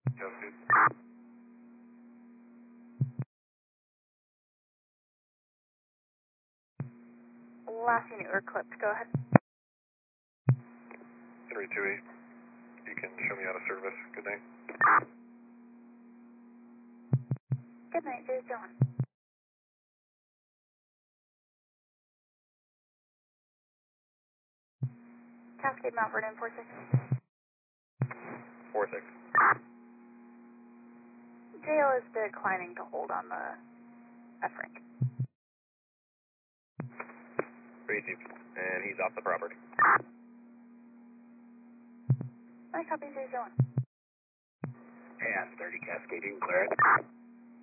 Sounds good. Last unit, we're clipped. Go ahead. 328. You can show me out of service. Good night. Good night, 001. Cascade Mount Vernon, 46. 46. JL is declining to hold on the F-rank. Received. And he's off the property. I copy 001. And 30 cascading, clear it.